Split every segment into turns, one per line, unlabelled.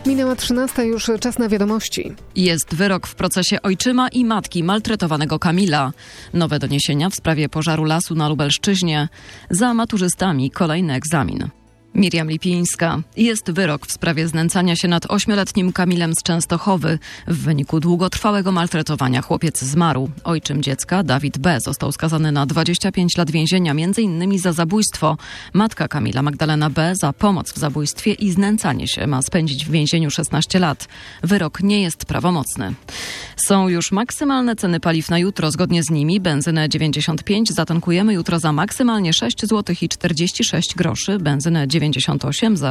Minęła 13, już czas na wiadomości.
Jest wyrok w procesie ojczyma i matki maltretowanego Kamila. Nowe doniesienia w sprawie pożaru lasu na Lubelszczyźnie. Za maturzystami kolejny egzamin. Miriam Lipińska. Jest wyrok w sprawie znęcania się nad 8-letnim Kamilem z Częstochowy. W wyniku długotrwałego maltretowania chłopiec zmarł. Ojczym dziecka, Dawid B., został skazany na 25 lat więzienia, m.in. za zabójstwo. Matka Kamila, Magdalena B., za pomoc w zabójstwie i znęcanie się ma spędzić w więzieniu 16 lat. Wyrok nie jest prawomocny. Są już maksymalne ceny paliw na jutro. Zgodnie z nimi benzynę 95 zatankujemy jutro za maksymalnie 6 zł i 46 groszy, benzynę 98 za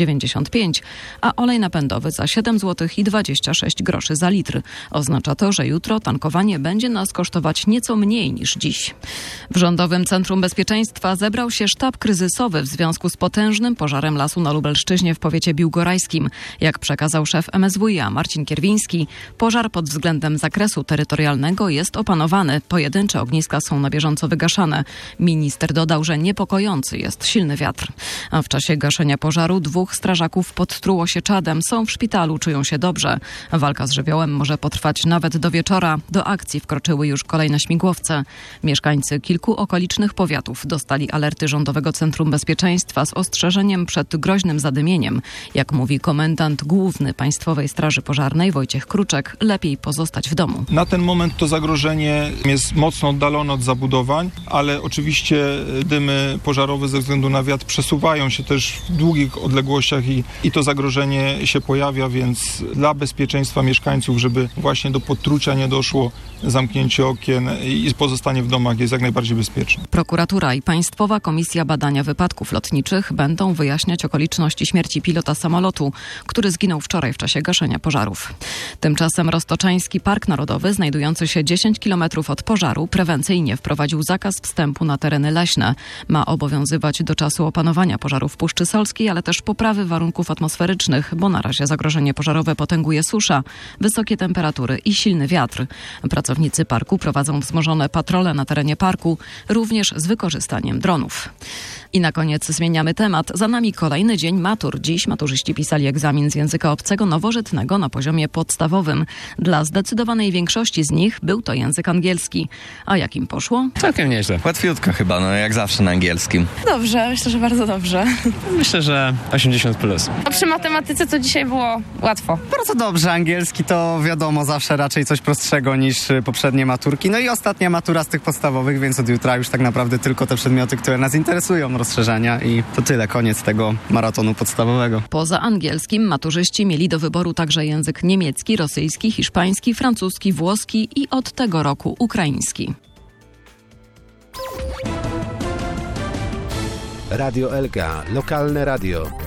6,95, a olej napędowy za 7 zł i 26 groszy za litr. Oznacza to, że jutro tankowanie będzie nas kosztować nieco mniej niż dziś. W Rządowym Centrum Bezpieczeństwa zebrał się sztab kryzysowy w związku z potężnym pożarem lasu na Lubelszczyźnie w powiecie biłgorajskim. Jak przekazał szef MSWiA Marcin Kierwiński, pożar pod względem zakresu terytorialnego jest opanowany. Pojedyncze ogniska są na bieżąco wygaszane. Minister dodał, że niepokojący jest silny wiatr. A w czasie gaszenia pożaru 2 strażaków podtruło się czadem. Są w szpitalu, czują się dobrze. Walka z żywiołem może potrwać nawet do wieczora. Do akcji wkroczyły już kolejne śmigłowce. Mieszkańcy kilku okolicznych powiatów dostali alerty Rządowego Centrum Bezpieczeństwa z ostrzeżeniem przed groźnym zadymieniem. Jak mówi komendant główny Państwowej Straży Pożarnej Wojciech Kruczek, lepiej pozostać w domu.
Na ten moment to zagrożenie jest mocno oddalone od zabudowań, ale oczywiście dymy pożarowe ze względu na wiatr przesuwają się też w długich odległościach i to zagrożenie się pojawia, więc dla bezpieczeństwa mieszkańców, żeby właśnie do podtrucia nie doszło, zamknięcie okien i pozostanie w domach jest jak najbardziej bezpieczne.
Prokuratura i Państwowa Komisja Badania Wypadków Lotniczych będą wyjaśniać okoliczności śmierci pilota samolotu, który zginął wczoraj w czasie gaszenia pożarów. Tymczasem Roztoczański Park Narodowy, znajdujący się 10 km od pożaru, prewencyjnie wprowadził zakaz wstępu na tereny leśne. Ma obowiązywać do czasu opanowania pożaru w Puszczy Solskiej, ale też poprawy warunków atmosferycznych, bo na razie zagrożenie pożarowe potęguje susza, wysokie temperatury i silny wiatr. Pracownicy parku prowadzą wzmożone patrole na terenie parku, również z wykorzystaniem dronów. I na koniec zmieniamy temat. Za nami kolejny dzień matur. Dziś maturzyści pisali egzamin z języka obcego nowożytnego na poziomie podstawowym. Dla zdecydowanej większości z nich był to język angielski. A jak im poszło?
Całkiem nieźle.
Łatwiutko chyba, jak zawsze na angielskim.
Dobrze, myślę, że bardzo dobrze.
Myślę, że 80+.
A przy matematyce to dzisiaj było łatwo.
Bardzo dobrze, angielski to wiadomo zawsze raczej coś prostszego niż poprzednie maturki. No i ostatnia matura z tych podstawowych, więc od jutra już tak naprawdę tylko te przedmioty, które nas interesują, rozszerzenia i to tyle, koniec tego maratonu podstawowego.
Poza angielskim maturzyści mieli do wyboru także język niemiecki, rosyjski, hiszpański, francuski, włoski i od tego roku ukraiński.
Radio Elka, lokalne radio.